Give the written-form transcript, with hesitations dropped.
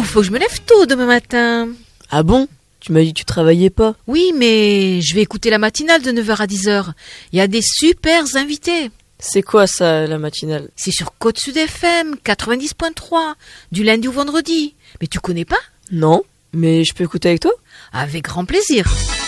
Ouh, faut que je me lève tôt demain matin. Ah bon? Tu m'as dit que tu travaillais pas. Oui, mais je vais écouter la matinale de 9h à 10h. Il y a des super invités. C'est quoi ça, la matinale? C'est sur Côte Sud FM 90.3, du lundi au vendredi. Mais tu connais pas? Non, mais je peux écouter avec toi? Avec grand plaisir.